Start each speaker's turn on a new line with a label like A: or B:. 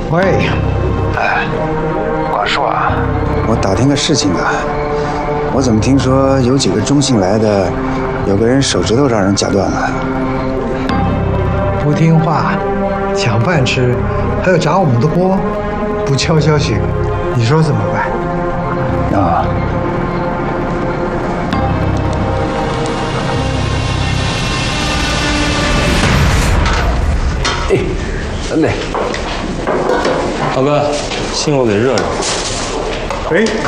A: 喂，
B: 哎，广叔啊，
C: 我打听个事情啊，我怎么听说有几个中信来的，有个人手指头让人夹断了？
A: 不听话，抢饭吃，还有砸我们的锅，不敲敲醒，你说怎么办？
C: 啊，
D: 哎，真的。大哥，信我给热热。
A: 喂，